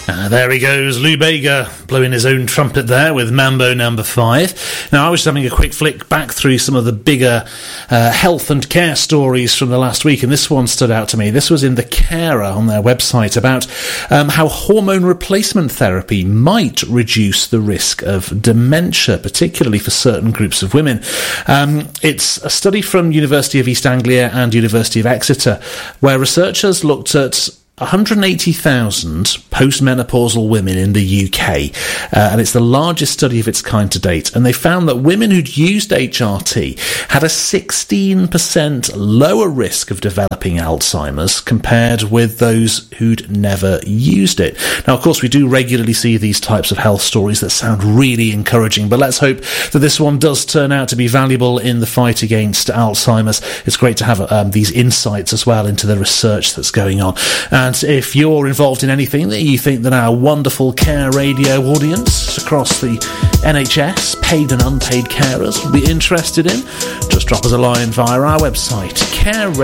There he goes, Lou Bega, blowing his own trumpet there with Mambo No. 5. Now, I was just having a quick flick back through some of the bigger health and care stories from the last week, and this one stood out to me. This was in The Carer on their website about how hormone replacement therapy might reduce the risk of dementia, particularly for certain groups of women. It's a study from University of East Anglia and University of Exeter, where researchers looked at 180,000 postmenopausal women in the UK, and it's the largest study of its kind to date. And they found that women who'd used HRT had a 16% lower risk of developing Alzheimer's compared with those who'd never used it. Now, of course, we do regularly see these types of health stories that sound really encouraging, but let's hope that this one does turn out to be valuable in the fight against Alzheimer's. It's great to have these insights as well into the research that's going on. And if you're involved in anything that you think that our wonderful Care Radio audience across the NHS, paid and unpaid carers, would be interested in, just drop us a line via our website, Care